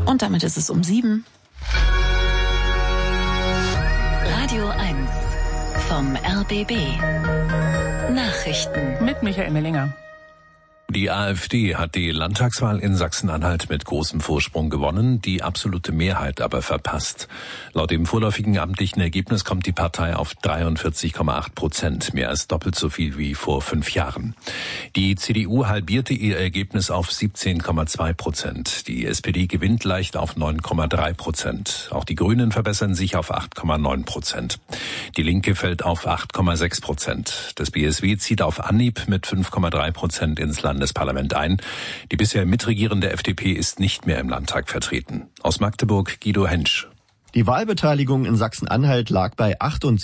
Und damit ist es um 7. Radio 1 vom RBB. Nachrichten mit Michael Mellinger. Die AfD hat die Landtagswahl in Sachsen-Anhalt mit großem Vorsprung gewonnen, die absolute Mehrheit aber verpasst. Laut dem vorläufigen amtlichen Ergebnis kommt die Partei auf 43,8%, mehr als doppelt so viel wie vor 5 Jahren. Die CDU halbierte ihr Ergebnis auf 17,2%. Die SPD gewinnt leicht auf 9,3%. Auch die Grünen verbessern sich auf 8,9%. Die Linke fällt auf 8,6%. Das BSW zieht auf Anhieb mit 5,3% ins Landesparlament ein. Die bisher mitregierende FDP ist nicht mehr im Landtag vertreten. Aus Magdeburg Guido Hensch. Die Wahlbeteiligung in Sachsen-Anhalt lag bei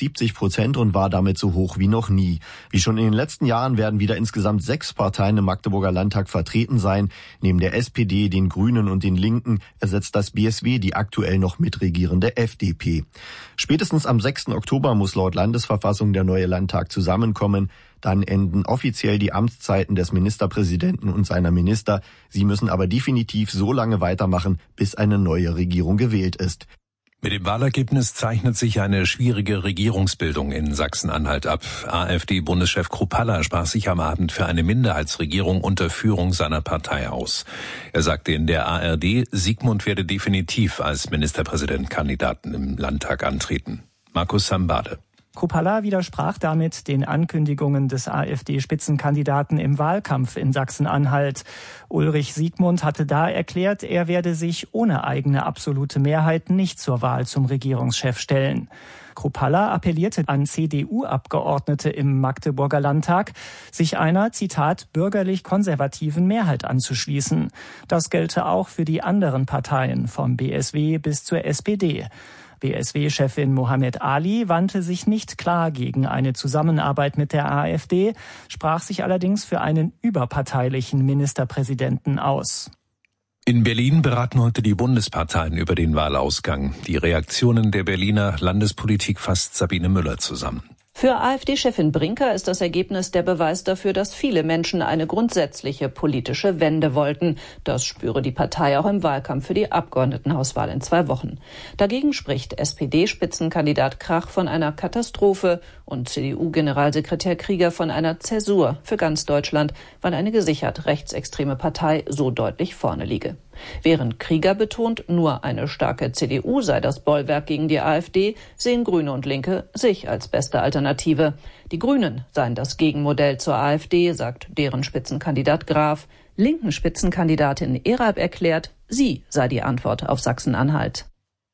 78% und war damit so hoch wie noch nie. Wie schon in den letzten Jahren werden wieder insgesamt 6 Parteien im Magdeburger Landtag vertreten sein. Neben der SPD, den Grünen und den Linken ersetzt das BSW die aktuell noch mitregierende FDP. Spätestens am 6. Oktober muss laut Landesverfassung der neue Landtag zusammenkommen. Dann enden offiziell die Amtszeiten des Ministerpräsidenten und seiner Minister. Sie müssen aber definitiv so lange weitermachen, bis eine neue Regierung gewählt ist. Mit dem Wahlergebnis zeichnet sich eine schwierige Regierungsbildung in Sachsen-Anhalt ab. AfD-Bundeschef Kruppalla sprach sich am Abend für eine Minderheitsregierung unter Führung seiner Partei aus. Er sagte in der ARD, Sigmund werde definitiv als Ministerpräsidentkandidaten im Landtag antreten. Markus Sambade. Kruppalla widersprach damit den Ankündigungen des AfD-Spitzenkandidaten im Wahlkampf in Sachsen-Anhalt. Ulrich Sigmund hatte da erklärt, er werde sich ohne eigene absolute Mehrheit nicht zur Wahl zum Regierungschef stellen. Kruppalla appellierte an CDU-Abgeordnete im Magdeburger Landtag, sich einer, Zitat, bürgerlich-konservativen Mehrheit anzuschließen. Das gelte auch für die anderen Parteien, vom BSW bis zur SPD. BSW-Chefin Mohammed Ali wandte sich nicht klar gegen eine Zusammenarbeit mit der AfD, sprach sich allerdings für einen überparteilichen Ministerpräsidenten aus. In Berlin beraten heute die Bundesparteien über den Wahlausgang. Die Reaktionen der Berliner Landespolitik fasst Sabine Müller zusammen. Für AfD-Chefin Brinker ist das Ergebnis der Beweis dafür, dass viele Menschen eine grundsätzliche politische Wende wollten. Das spüre die Partei auch im Wahlkampf für die Abgeordnetenhauswahl in 2 Wochen. Dagegen spricht SPD-Spitzenkandidat Krach von einer Katastrophe und CDU-Generalsekretär Krieger von einer Zäsur für ganz Deutschland, weil eine gesichert rechtsextreme Partei so deutlich vorne liege. Während Krieger betont, nur eine starke CDU sei das Bollwerk gegen die AfD, sehen Grüne und Linke sich als beste Alternative. Die Grünen seien das Gegenmodell zur AfD, sagt deren Spitzenkandidat Graf. Linken Spitzenkandidatin Erab erklärt, sie sei die Antwort auf Sachsen-Anhalt.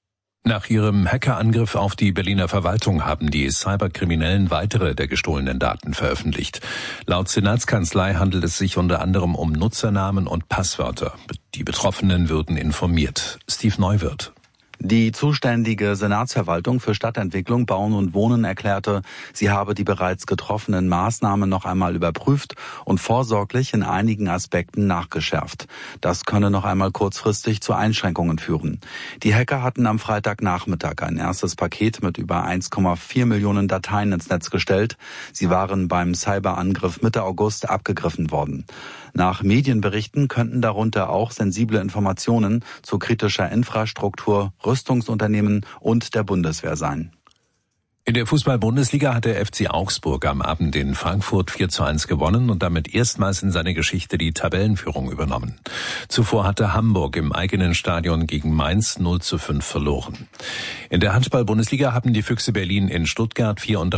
Nach ihrem Hackerangriff auf die Berliner Verwaltung haben die Cyberkriminellen weitere der gestohlenen Daten veröffentlicht. Laut Senatskanzlei handelt es sich unter anderem um Nutzernamen und Passwörter. Die Betroffenen würden informiert. Steve Neuwirth. Die zuständige Senatsverwaltung für Stadtentwicklung, Bauen und Wohnen erklärte, sie habe die bereits getroffenen Maßnahmen noch einmal überprüft und vorsorglich in einigen Aspekten nachgeschärft. Das könne noch einmal kurzfristig zu Einschränkungen führen. Die Hacker hatten am Freitagnachmittag ein erstes Paket mit über 1,4 Millionen Dateien ins Netz gestellt. Sie waren beim Cyberangriff Mitte August abgegriffen worden. Nach Medienberichten könnten darunter auch sensible Informationen zu kritischer Infrastruktur, Rüstungsunternehmen und der Bundeswehr sein. In der Fußball-Bundesliga hat der FC Augsburg am Abend in Frankfurt 4:1 gewonnen und damit erstmals in seiner Geschichte die Tabellenführung übernommen. Zuvor hatte Hamburg im eigenen Stadion gegen Mainz 0:5 verloren. In der Handball-Bundesliga haben die Füchse Berlin in Stuttgart 34